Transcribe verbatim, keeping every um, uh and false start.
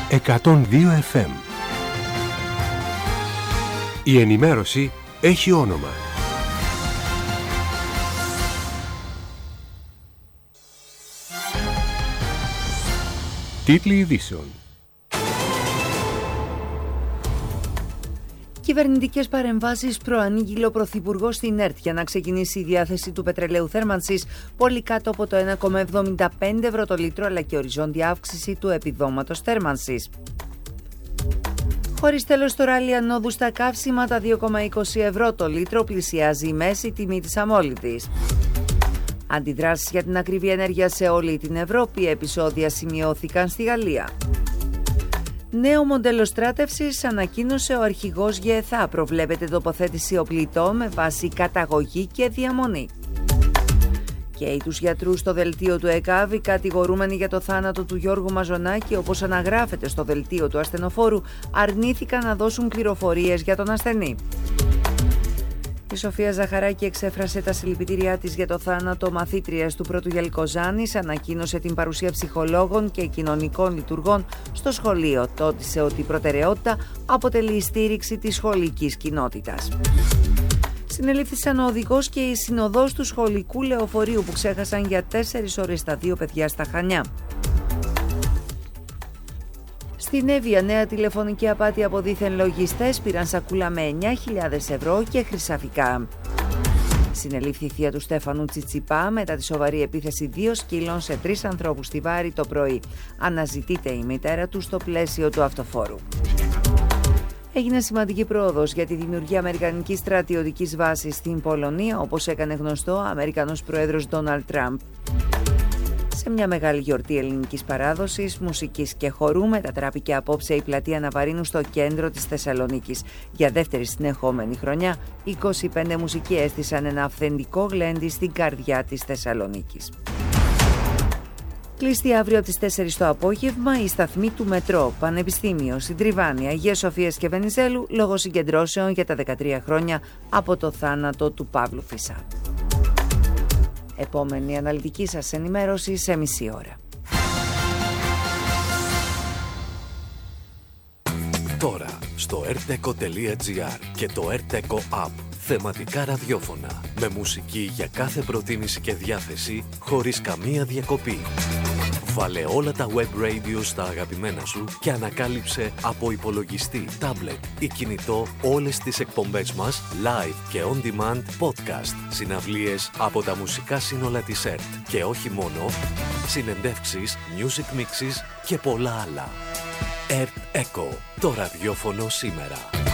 εκατόν δύο εφ εμ. Η ενημέρωση έχει όνομα. Τίτλοι ειδήσεων. Κυβερνητικές παρεμβάσεις προανήγγειλε ο Πρωθυπουργός στην ΕΡΤ για να ξεκινήσει η διάθεση του πετρελαίου θέρμανσης πολύ κάτω από το ένα κόμμα εβδομήντα πέντε ευρώ το λίτρο, αλλά και οριζόντια αύξηση του επιδόματος θέρμανσης. Χωρίς τέλος στο ράλι ανόδου στα καύσιμα, τα δύο κόμμα είκοσι ευρώ το λίτρο πλησιάζει η μέση τιμή της αμόλυντης. Αντιδράσεις για την ακριβή ενέργεια σε όλη την Ευρώπη, επεισόδια σημειώθηκαν στη Γαλλία. Νέο μοντέλο στράτευσης ανακοίνωσε ο αρχηγός ΓΕΘΑ. Προβλέπεται τοποθέτηση οπλιτών με βάση καταγωγή και διαμονή. Και τους γιατρούς στο δελτίο του ΕΚΑΒ, οι κατηγορούμενοι για το θάνατο του Γιώργου Μαζονάκη, όπως αναγράφεται στο δελτίο του ασθενοφόρου, αρνήθηκαν να δώσουν πληροφορίες για τον ασθενή. Η Σοφία Ζαχαράκη εξέφρασε τα συλληπιτήριά της για το θάνατο μαθήτριας του Πρώτου Γελικοζάνης, ανακοίνωσε την παρουσία ψυχολόγων και κοινωνικών λειτουργών στο σχολείο. Τότισε ότι η προτεραιότητα αποτελεί η στήριξη της σχολικής κοινότητας. Συνελήφθησαν ο οδηγός και η συνοδός του σχολικού λεωφορείου που ξέχασαν για τέσσερις ώρες τα δύο παιδιά στα Χανιά. Στην Εύβοια, νέα τηλεφωνική απάτη από δίθεν λογιστές, πήραν σακούλα με εννιά χιλιάδες ευρώ και χρυσαφικά. Συνελήφθη η θεία του Στέφανου Τσιτσιπά μετά τη σοβαρή επίθεση δύο σκύλων σε τρεις ανθρώπους στη Βάρη το πρωί. Αναζητείται η μητέρα του στο πλαίσιο του αυτοφόρου. Έγινε σημαντική πρόοδος για τη δημιουργία αμερικανικής στρατιωτικής βάσης στην Πολωνία, όπως έκανε γνωστό ο Αμερικανός Πρόεδρος Ντόναλντ Τραμπ. Σε μια μεγάλη γιορτή ελληνικής παράδοσης, μουσικής και χορού, μετατράπηκε απόψε η πλατεία Ναβαρίνου στο κέντρο της Θεσσαλονίκης. Για δεύτερη συνεχόμενη χρονιά, είκοσι πέντε μουσικοί έστησαν ένα αυθεντικό γλέντι στην καρδιά της Θεσσαλονίκης. Κλειστή αύριο από τις τέσσερις το απόγευμα η σταθμή του Μετρό, Πανεπιστήμιο, Συντριβάνη, Αγίας Σοφίας και Βενιζέλου, λόγω συγκεντρώσεων για τα δεκατρία χρόνια από το θάνατο του Παύλου Φυσά. Επόμενη αναλυτική σας ενημέρωση σε μισή ώρα. Τώρα στο ερτεκο τελεία τζι άρ και το ερτεκο App. Θεματικά ραδιόφωνα με μουσική για κάθε προτίμηση και διάθεση χωρίς καμία διακοπή. Βάλε όλα τα web radio στα αγαπημένα σου και ανακάλυψε από υπολογιστή, τάμπλετ ή κινητό όλες τις εκπομπές μας live και on demand podcast, συναυλίες από τα μουσικά σύνολα της ΕΡΤ και όχι μόνο, συνεντεύξεις, music mixes και πολλά άλλα. ΕΡΤ Echo, το ραδιόφωνο σήμερα.